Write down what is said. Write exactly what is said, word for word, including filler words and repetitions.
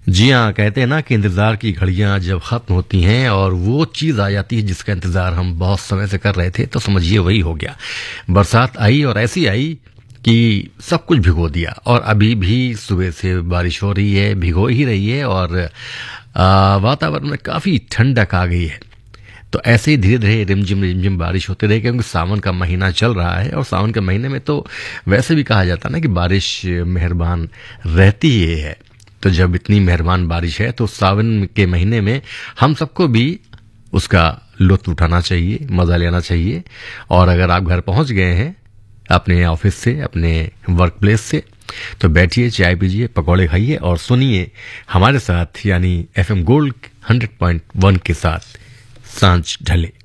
जी हाँ, कहते हैं ना कि इंतज़ार की घड़ियां जब ख़त्म होती हैं और वो चीज़ आ जाती है जिसका इंतज़ार हम बहुत समय से कर रहे थे, तो समझिए वही हो गया। बरसात आई और ऐसी आई कि सब कुछ भिगो दिया और अभी भी सुबह से बारिश हो रही है, भिगो ही रही है और आ, वातावरण में काफ़ी ठंडक आ गई है। तो ऐसे ही धीरे धीरे रिमझिम रिमझिम बारिश होती रही, क्योंकि सावन का महीना चल रहा है और सावन के महीने में तो वैसे भी कहा जाता है ना कि बारिश मेहरबान रहती ही है। तो जब इतनी मेहरबान बारिश है तो सावन के महीने में हम सबको भी उसका लुत्फ उठाना चाहिए, मज़ा लेना चाहिए। और अगर आप घर पहुंच गए हैं अपने ऑफिस से, अपने वर्क प्लेस से, तो बैठिए, चाय पीजिए, पकौड़े खाइए और सुनिए हमारे साथ, यानी F M gold hundred point one के साथ सांझ ढले।